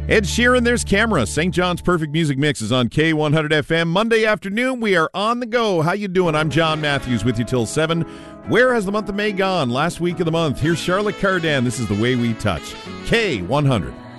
Ed Sheeran, there's Camera. St. John's Perfect Music Mix is on K100 FM. Monday afternoon, we are on the go. How you doing? I'm John Matthews with you till 7. Where has the month of May gone? Last week of the month. Here's Charlotte Cardan. This is The Way We Touch. K100.